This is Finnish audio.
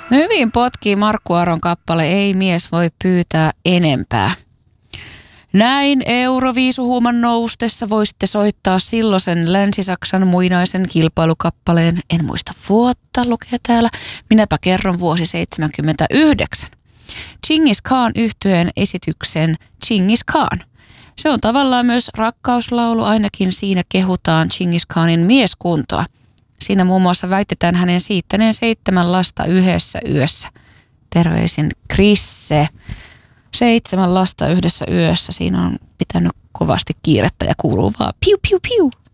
No hyvin potkii Markku Aron kappale Ei mies voi pyytää enempää. Näin Euroviisuhuuman noustessa voisitte soittaa silloisen Länsi-Saksan muinaisen kilpailukappaleen. En muista vuotta, lukee täällä. Minäpä kerron vuosi 79. Dschingis Khan -yhtyeen esityksen Dschingis Khan. Se on tavallaan myös rakkauslaulu, ainakin siinä kehutaan Dschingis Khanin mieskuntoa. Siinä muun muassa väitetään hänen siittäneen 7 lasta yhdessä yössä. Terveisin Krisse. 7 lasta yhdessä yössä. Siinä on pitänyt kovasti kiirettä ja kuuluu vaan piu piu piu.